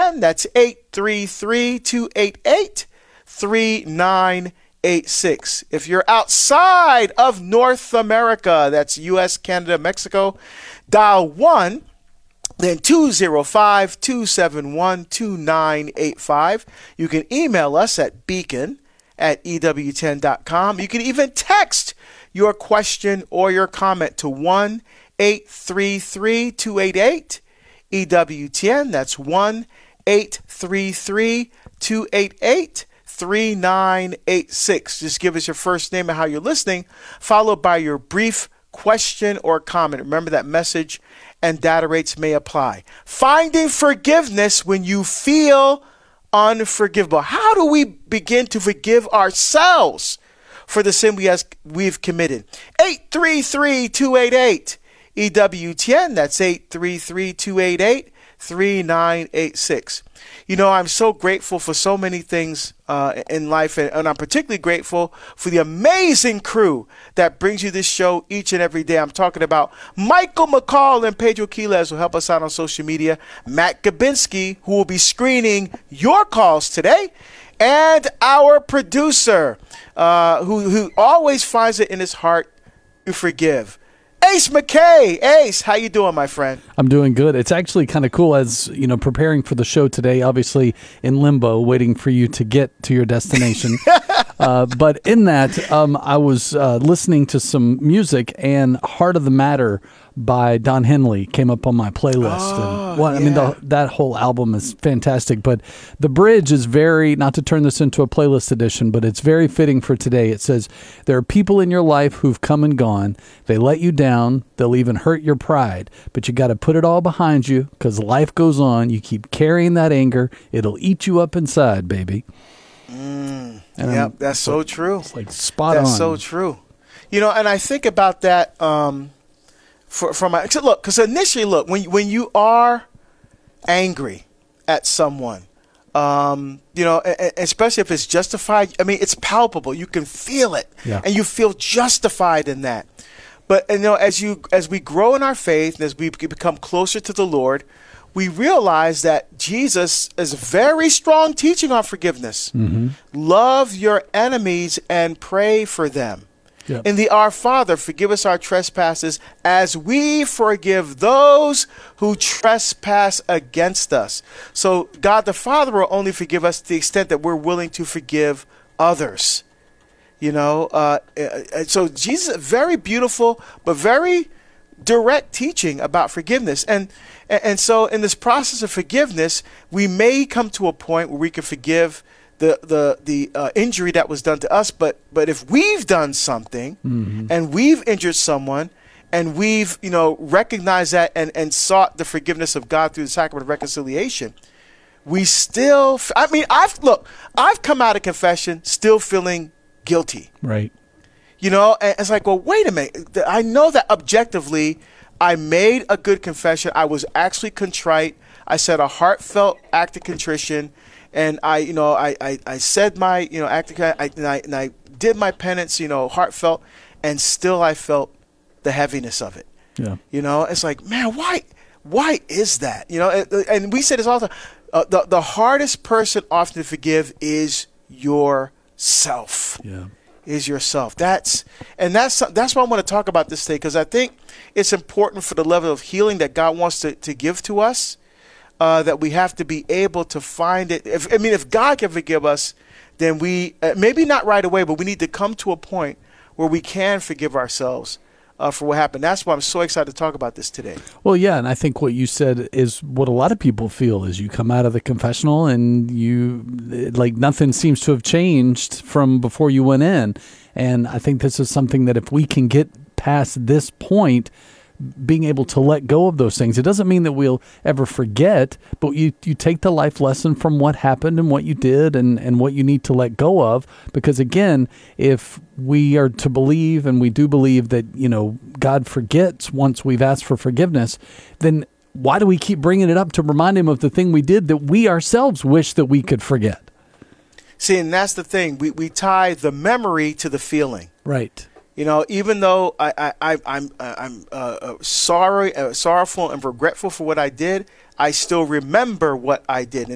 Again, that's 833-288-3986. If you're outside of North America, that's U.S., Canada, Mexico, dial 1, then 205-271-2985. You can email us at beacon@EW10.com. You can even text your question or your comment to 1-833-288-EW10. That's 1-833-288-3986. Just give us your first name and how you're listening, followed by your brief question or comment. Remember that message and data rates may apply. Finding forgiveness when you feel unforgivable. How do we begin to forgive ourselves for the sin we've committed? 833-288-EW10. That's 833-288-3986. You know, I'm so grateful for so many things in life, and I'm particularly grateful for the amazing crew that brings you this show each and every day. I'm talking about Michael McCall and Pedro Quiles, who help us out on social media, Matt Gabinski, who will be screening your calls today, and our producer, who always finds it in his heart to forgive, Ace McKay. Ace, how you doing, my friend? I'm doing good. It's actually kind of cool, as you know, preparing for the show today, obviously in limbo, waiting for you to get to your destination. But in that, I was listening to some music, and Heart of the Matter by Don Henley came up on my playlist. I mean, that whole album is fantastic, but the bridge is very, not to turn this into a playlist edition, but it's very fitting for today. It says, there are people in your life who've come and gone. They let you down. They'll even hurt your pride, but you got to put it all behind you because life goes on. You keep carrying that anger. It'll eat you up inside, baby. Yep, that's so true. It's like spot on. That's so true. You know, and I think about that because initially, when you are angry at someone, you know, especially if it's justified, I mean, it's palpable. You can feel it, and you feel justified in that. But you know, as we grow in our faith and as we become closer to the Lord, we realize that Jesus is very strong teaching on forgiveness. Mm-hmm. Love your enemies and pray for them. Yep. In the Our Father, forgive us our trespasses as we forgive those who trespass against us. So God the Father will only forgive us to the extent that we're willing to forgive others. You know, so Jesus, very beautiful but very direct teaching about forgiveness. And so in this process of forgiveness, we may come to a point where we can forgive the injury that was done to us, but if we've done something and we've injured someone and we've, you know, recognized that and sought the forgiveness of God through the sacrament of reconciliation, we still, I've come out of confession still feeling guilty. Right. You know, and it's like, well, wait a minute. I know that objectively I made a good confession. I was actually contrite. I said a heartfelt act of contrition. And I said my, you know, and I did my penance, you know, heartfelt, and still I felt the heaviness of it. Yeah. You know, it's like, man, why is that? You know, and we say this all the time. The hardest person often to forgive is yourself. Yeah. Is yourself. That's why I want to talk about this today, because I think it's important for the level of healing that God wants to give to us. That we have to be able to find it. If God can forgive us, then we, maybe not right away, but we need to come to a point where we can forgive ourselves for what happened. That's why I'm so excited to talk about this today. Well, yeah, and I think what you said is what a lot of people feel is you come out of the confessional and you, like, nothing seems to have changed from before you went in. And I think this is something that if we can get past this point, being able to let go of those things. It doesn't mean that we'll ever forget, but you take the life lesson from what happened and what you did and what you need to let go of. Because again, if we are to believe, and we do believe that, you know, God forgets once we've asked for forgiveness, then why do we keep bringing it up to remind him of the thing we did that we ourselves wish that we could forget? See, and that's the thing. We tie the memory to the feeling. Right. You know, even though I'm sorrowful and regretful for what I did, I still remember what I did.